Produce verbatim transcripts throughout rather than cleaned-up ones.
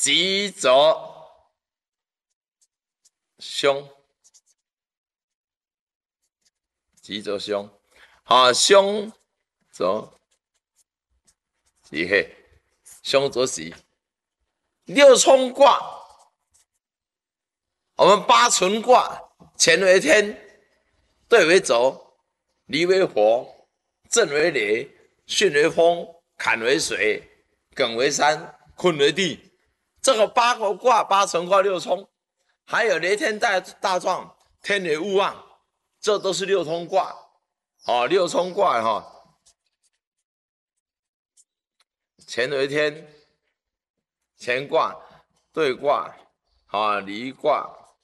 吉则凶，吉则凶，好，凶则吉嘿，凶则吉。六冲卦，我们八存卦，乾为天，兑为轴，离为火，震为雷，巽为风，坎为水，艮为山，坤为地。这个八个卦，八存卦六冲，还有雷天大大壮，天雷勿忘，这都是六冲卦。哦，六冲卦哈、哦，乾为天，乾卦兑卦，啊，离卦，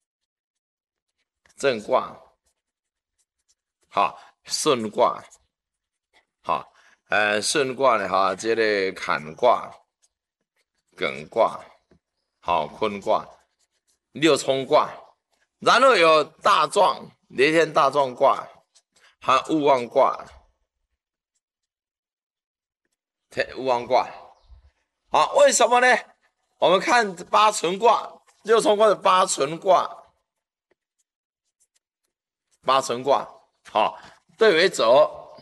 震卦，好，顺卦，好，呃，顺卦呢，哈，这个坎卦、艮卦，好，坤卦，六冲卦，然后有大壮，雷天大壮卦，还有勿忘卦，勿忘卦，好，为什么呢？我们看八存卦，六冲卦的八存卦，八存卦，好，兑为轴，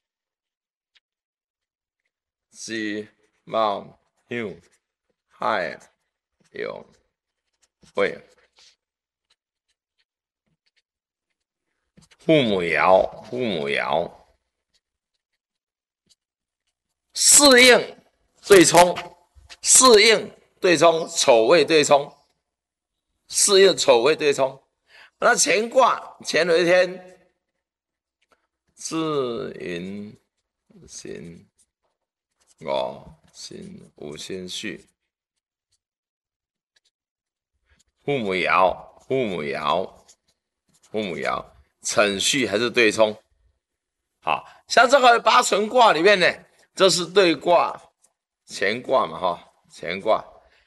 己卯酉亥酉未，父母爻，父母爻，四应对冲，四应对冲，丑未对冲，四应丑未对冲。那乾卦，乾为天，自寅辛午辛午辛戌，父母爻，父母爻，父母爻，辰戌还是对冲。好，像这个八存卦里面呢，这是对卦，乾卦嘛哈，乾卦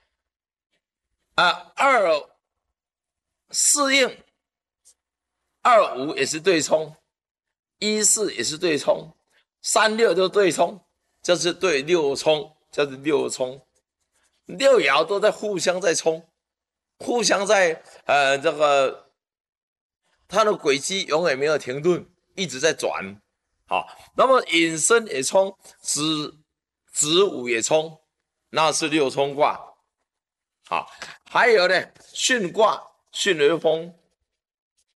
啊，二四应。二五也是对冲，一四也是对冲，三六都对冲，这是对六冲，这是六冲，六爻都在互相在冲，互相在呃这个它的轨迹永远没有停顿，一直在转。好，那么引申也冲，子子午也冲，那是六冲卦。好，还有呢，巽卦，巽为风。